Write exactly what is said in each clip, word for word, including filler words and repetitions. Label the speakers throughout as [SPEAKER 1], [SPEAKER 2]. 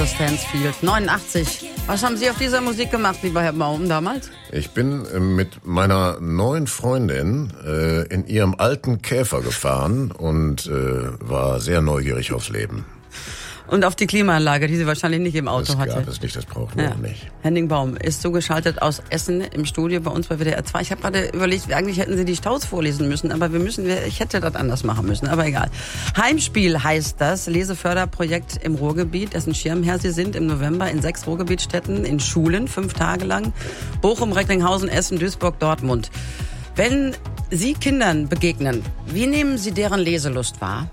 [SPEAKER 1] Radio Stansfield, neunundachtzig. Was haben Sie auf dieser Musik gemacht, lieber Herr Baum, damals?
[SPEAKER 2] Ich bin äh, mit meiner neuen Freundin äh, in ihrem alten Käfer gefahren und äh, war sehr neugierig aufs Leben.
[SPEAKER 1] Und auf die Klimaanlage, die sie wahrscheinlich nicht im Auto
[SPEAKER 2] das
[SPEAKER 1] hatte.
[SPEAKER 2] Das gab es nicht, das braucht man
[SPEAKER 1] ja.
[SPEAKER 2] auch nicht.
[SPEAKER 1] Henning Baum ist zugeschaltet aus Essen im Studio bei uns bei W D R zwei. Ich habe gerade überlegt, eigentlich hätten Sie die Staus vorlesen müssen, aber wir müssen, ich hätte das anders machen müssen, aber egal. Heimspiel heißt das, Leseförderprojekt im Ruhrgebiet, dessen Schirmherr Sie sind im November in sechs Ruhrgebietsstädten, in Schulen, fünf Tage lang. Bochum, Recklinghausen, Essen, Duisburg, Dortmund. Wenn Sie Kindern begegnen, wie nehmen Sie deren Leselust wahr?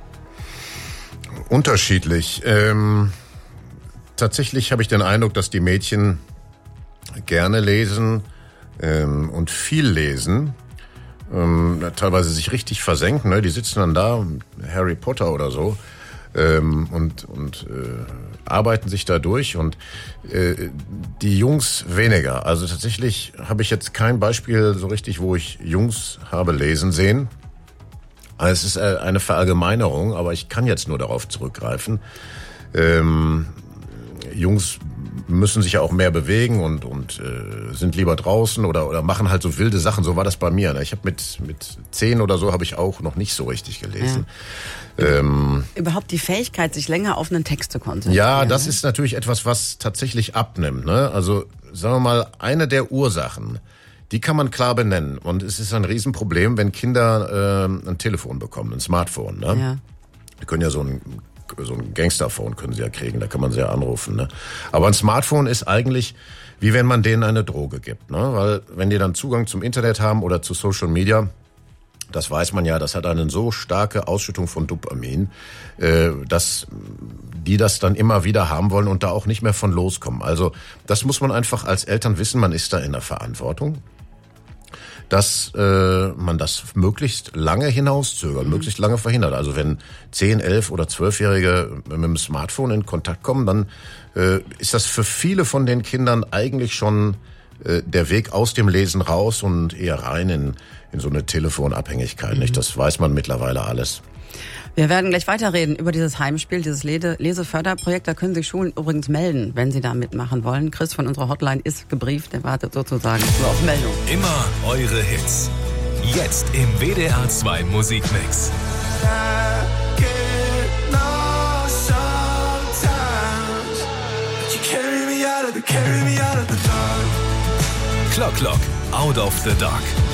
[SPEAKER 2] Unterschiedlich. Ähm, tatsächlich habe ich den Eindruck, dass die Mädchen gerne lesen ähm, und viel lesen. Ähm, teilweise sich richtig versenken. Ne? Die sitzen dann da, Harry Potter oder so, ähm, und, und äh, arbeiten sich da durch. Und äh, die Jungs weniger. Also tatsächlich habe ich jetzt kein Beispiel so richtig, wo ich Jungs habe lesen sehen. Es ist eine Verallgemeinerung, aber ich kann jetzt nur darauf zurückgreifen. Ähm, Jungs müssen sich ja auch mehr bewegen und, und äh, sind lieber draußen oder, oder machen halt so wilde Sachen. So war das bei mir. Ne? Ich habe mit, mit zehn oder so habe ich auch noch nicht so richtig gelesen. Ja. Ähm,
[SPEAKER 1] Überhaupt die Fähigkeit, sich länger auf einen Text zu konzentrieren.
[SPEAKER 2] Ja, das ist natürlich etwas, was tatsächlich abnimmt. Ne? Also sagen wir mal, eine der Ursachen, die kann man klar benennen. Und es ist ein Riesenproblem, wenn Kinder äh, ein Telefon bekommen, ein Smartphone. Ne?
[SPEAKER 1] Ja.
[SPEAKER 2] Die können ja so ein, so ein Gangsterphone können sie ja kriegen, da kann man sie ja anrufen. Ne? Aber ein Smartphone ist eigentlich, wie wenn man denen eine Droge gibt. Ne? Weil wenn die dann Zugang zum Internet haben oder zu Social Media, das weiß man ja, das hat eine so starke Ausschüttung von Dopamin, äh, dass die das dann immer wieder haben wollen und da auch nicht mehr von loskommen. Also das muss man einfach als Eltern wissen, man ist da in der Verantwortung, dass äh, man das möglichst lange hinauszögert, mhm. möglichst lange verhindert. Also wenn zehn, elf oder zwölfjährige mit dem Smartphone in Kontakt kommen, dann äh, ist das für viele von den Kindern eigentlich schon äh, der Weg aus dem Lesen raus und eher rein in, in so eine Telefonabhängigkeit. Mhm. Nicht? Das weiß man mittlerweile alles.
[SPEAKER 1] Wir werden gleich weiterreden über dieses Heimspiel, dieses Leseförderprojekt. Da können sich Schulen übrigens melden, wenn sie da mitmachen wollen. Chris von unserer Hotline ist gebrieft, der wartet sozusagen nur auf Meldung.
[SPEAKER 3] Immer eure Hits. Jetzt im W D R zwei Musikmix. Clock Clock, Out of the Dark.